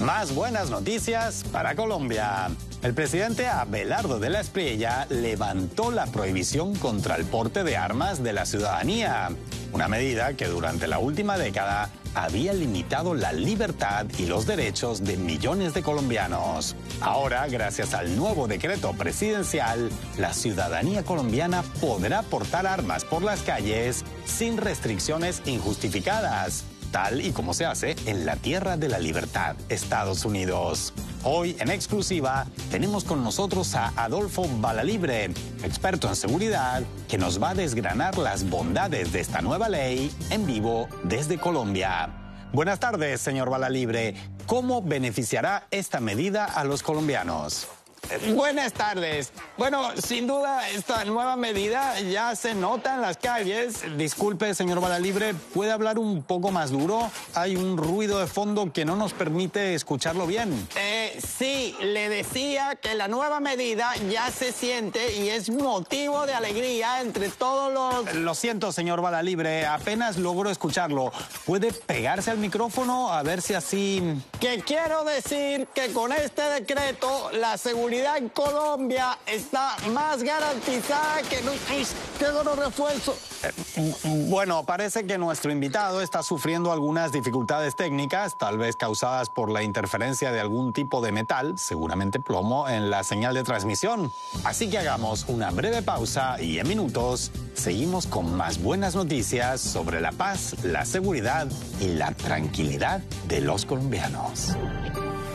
Más buenas noticias para Colombia. El presidente Abelardo de la Espriella levantó la prohibición contra el porte de armas de la ciudadanía, una medida que durante la última década había limitado la libertad y los derechos de millones de colombianos. Ahora, gracias al nuevo decreto presidencial, la ciudadanía colombiana podrá portar armas por las calles sin restricciones injustificadas, tal y como se hace en la Tierra de la Libertad, Estados Unidos. Hoy, en exclusiva, tenemos con nosotros a Adolfo Balalibre, experto en seguridad, que nos va a desgranar las bondades de esta nueva ley en vivo desde Colombia. Buenas tardes, señor Balalibre. ¿Cómo beneficiará esta medida a los colombianos? Buenas tardes. Bueno, sin duda esta nueva medida ya se nota en las calles. Disculpe, señor Balalibre, ¿puede hablar un poco más duro? Hay un ruido de fondo que no nos permite escucharlo bien. Sí, le decía que la nueva medida ya se siente y es motivo de alegría entre todos los... Lo siento, señor Balalibre, apenas logro escucharlo. ¿Puede pegarse al micrófono a ver si así...? Que quiero decir que con este decreto la seguridad en Colombia está más garantizada que nunca. ¡Qué dolor refuerzo! Bueno, parece que nuestro invitado está sufriendo algunas dificultades técnicas, tal vez causadas por la interferencia de algún tipo de metal, seguramente plomo, en la señal de transmisión. Así que hagamos una breve pausa y en minutos seguimos con más buenas noticias sobre la paz, la seguridad y la tranquilidad de los colombianos.